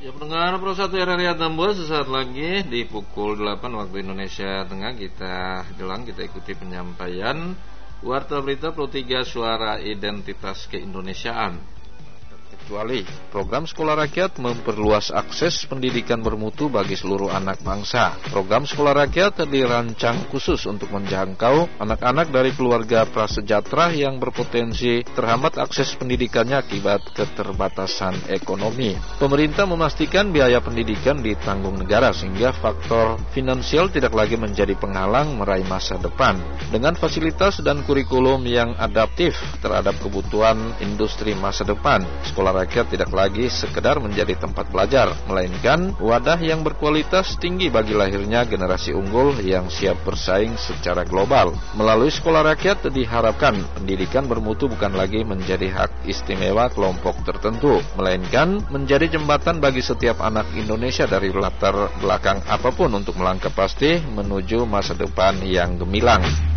Ya, pendengar Pro 1 RRI Atambua, sesaat lagi di pukul 8 waktu Indonesia Tengah kita ikuti penyampaian Warta Berita Pro 3 Suara Identitas Keindonesiaan. Kecuali program Sekolah Rakyat memperluas akses pendidikan bermutu bagi seluruh anak bangsa. Program Sekolah Rakyat dirancang khusus untuk menjangkau anak-anak dari keluarga prasejahtera yang berpotensi terhambat akses pendidikannya akibat keterbatasan ekonomi. Pemerintah memastikan biaya pendidikan ditanggung negara sehingga faktor finansial tidak lagi menjadi penghalang meraih masa depan. Dengan fasilitas dan kurikulum yang adaptif terhadap kebutuhan industri masa depan, Sekolah Rakyat tidak lagi sekedar menjadi tempat belajar, melainkan wadah yang berkualitas tinggi bagi lahirnya generasi unggul yang siap bersaing secara global. Melalui Sekolah Rakyat diharapkan pendidikan bermutu bukan lagi menjadi hak istimewa kelompok tertentu, melainkan menjadi jembatan bagi setiap anak Indonesia dari latar belakang apapun untuk melangkah pasti menuju masa depan yang gemilang.